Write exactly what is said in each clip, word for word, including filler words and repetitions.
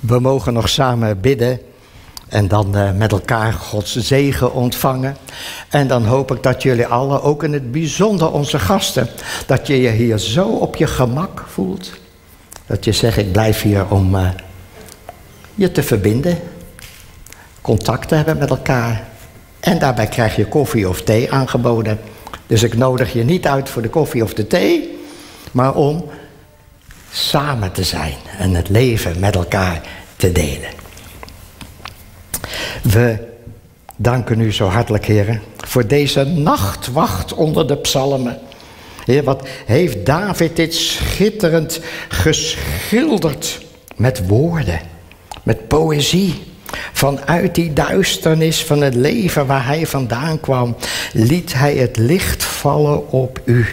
We mogen nog samen bidden en dan uh, met elkaar Gods zegen ontvangen. En dan hoop ik dat jullie allen, ook in het bijzonder onze gasten, dat je je hier zo op je gemak voelt. Dat je zegt, ik blijf hier om uh, je te verbinden, contact te hebben met elkaar. En daarbij krijg je koffie of thee aangeboden. Dus ik nodig je niet uit voor de koffie of de thee, maar om samen te zijn en het leven met elkaar te delen. We danken u zo hartelijk, heren, voor deze nachtwacht onder de psalmen. Heer, wat heeft David dit schitterend geschilderd met woorden, met poëzie. Vanuit die duisternis van het leven waar hij vandaan kwam, liet hij het licht vallen op u.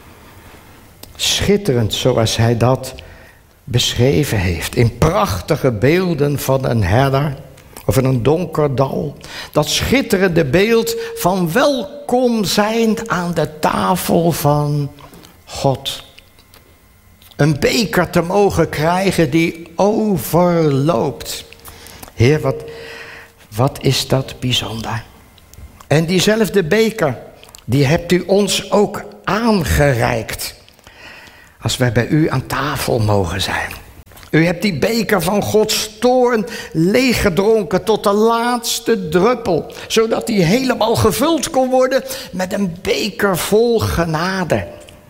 Schitterend zoals hij dat beschreven heeft. In prachtige beelden van een herder of in een donker dal. Dat schitterende beeld van welkom zijn aan de tafel van God. Een beker te mogen krijgen die overloopt. Heer, wat, wat is dat bijzonder. En diezelfde beker, die hebt u ons ook aangereikt. Als wij bij u aan tafel mogen zijn. U hebt die beker van Gods toorn leeggedronken tot de laatste druppel. Zodat die helemaal gevuld kon worden met een beker vol genade.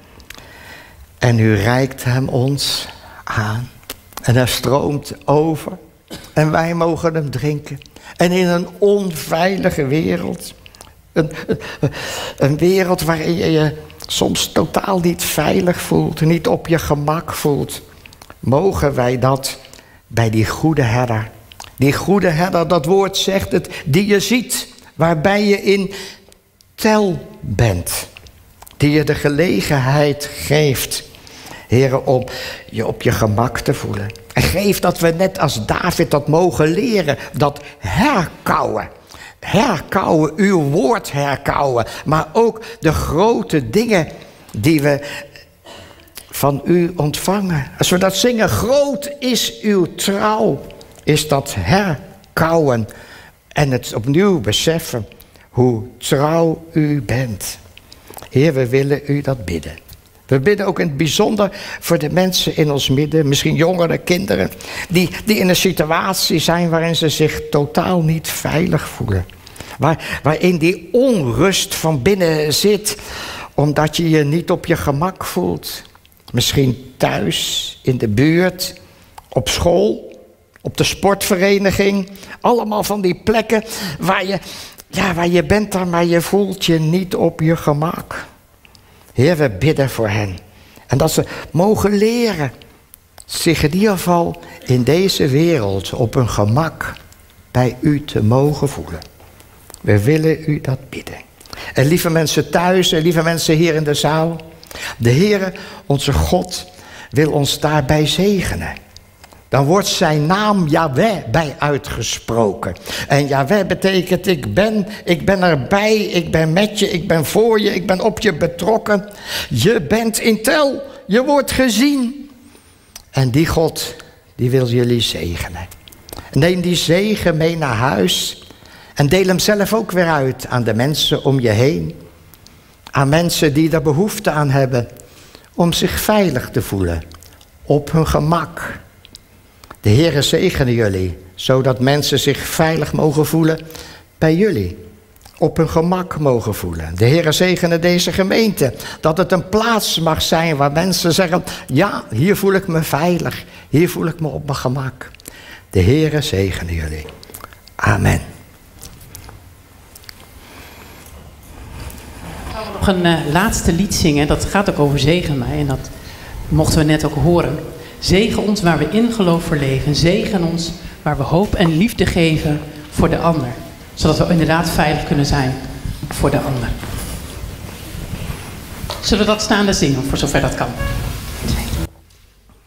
En u reikt hem ons aan. En hij stroomt over. En wij mogen hem drinken. En in een onveilige wereld. Een, een, een wereld waarin je je soms totaal niet veilig voelt. Niet op je gemak voelt. Mogen wij dat bij die goede herder. Die goede herder, dat woord zegt het, die je ziet. Waarbij je in tel bent. Die je de gelegenheid geeft. Heren, om je op je gemak te voelen. En geef dat we net als David dat mogen leren. Dat herkauwen. Herkauwen, uw woord herkauwen. Maar ook de grote dingen die we van u ontvangen. Als we dat zingen, groot is uw trouw. Is dat herkauwen. En het opnieuw beseffen hoe trouw u bent. Heer, we willen u dat bidden. We bidden ook in het bijzonder voor de mensen in ons midden, misschien jongeren, kinderen, die, die in een situatie zijn waarin ze zich totaal niet veilig voelen. Waar, waarin die onrust van binnen zit, omdat je je niet op je gemak voelt. Misschien thuis, in de buurt, op school, op de sportvereniging. Allemaal van die plekken waar je, ja, waar je bent daar, maar je voelt je niet op je gemak. Heer, we bidden voor hen. En dat ze mogen leren zich in ieder geval in deze wereld op hun gemak bij u te mogen voelen. We willen u dat bidden. En lieve mensen thuis en lieve mensen hier in de zaal. De Heere, onze God, wil ons daarbij zegenen. Dan wordt zijn naam Yahweh bij uitgesproken. En Yahweh betekent ik ben, ik ben erbij, ik ben met je, ik ben voor je, ik ben op je betrokken. Je bent in tel, je wordt gezien. En die God, die wil jullie zegenen. Neem die zegen mee naar huis. En deel hem zelf ook weer uit aan de mensen om je heen. Aan mensen die er behoefte aan hebben om zich veilig te voelen. Op hun gemak. De Heere zegene jullie, zodat mensen zich veilig mogen voelen bij jullie. Op hun gemak mogen voelen. De Heere zegene deze gemeente, dat het een plaats mag zijn waar mensen zeggen, ja, hier voel ik me veilig, hier voel ik me op mijn gemak. De Heere zegene jullie. Amen. We gaan nog een uh, laatste lied zingen, dat gaat ook over zegen mij en dat mochten we net ook horen. Zegen ons waar we in geloof voor leven. Zegen ons waar we hoop en liefde geven voor de ander. Zodat we inderdaad veilig kunnen zijn voor de ander. Zullen we dat staande zingen, voor zover dat kan?